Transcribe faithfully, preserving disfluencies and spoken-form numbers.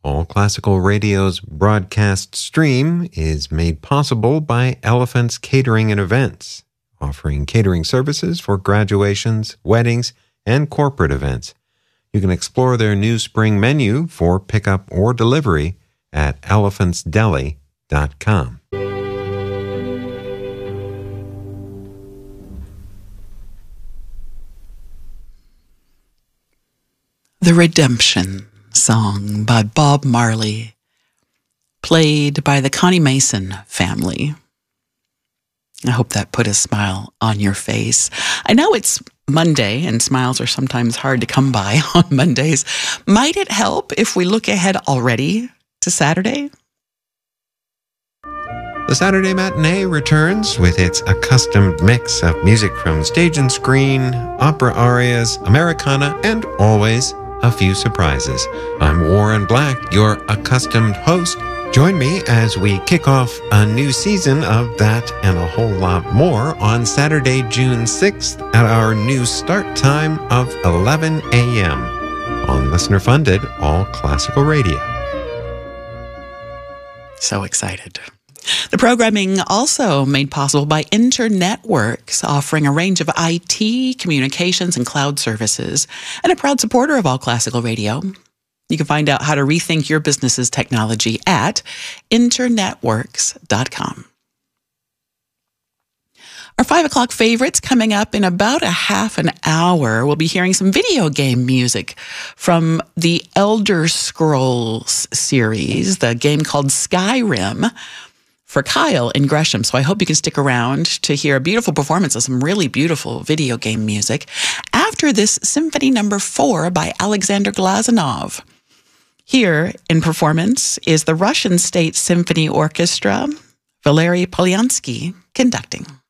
All Classical Radio's broadcast stream is made possible by Elephant's Catering and Events, offering catering services for graduations, weddings, and corporate events. You can explore their new spring menu for pickup or delivery at elephants deli dot com. The Redemption Song by Bob Marley, played by the Connie Mason family. I hope that put a smile on your face. I know it's Monday, and smiles are sometimes hard to come by on Mondays. Might it help if we look ahead already to Saturday? The Saturday Matinee returns with its accustomed mix of music from stage and screen, opera arias, Americana, and always a few surprises. I'm Warren Black, your accustomed host. Join me as we kick off a new season of that and a whole lot more on Saturday, June sixth at our new start time of eleven a.m. on listener-funded All Classical Radio. So excited. The programming also made possible by InterNetworks, offering a range of I T, communications, and cloud services, and a proud supporter of All Classical Radio. You can find out how to rethink your business's technology at internetworks dot com. Our five o'clock favorites coming up in about a half an hour. We'll be hearing some video game music from the Elder Scrolls series, the game called Skyrim, for Kyle in Gresham. So I hope you can stick around to hear a beautiful performance of some really beautiful video game music. After this, Symphony Number Four by Alexander Glazunov. Here in performance is the Russian State Symphony Orchestra, Valery Polyansky conducting.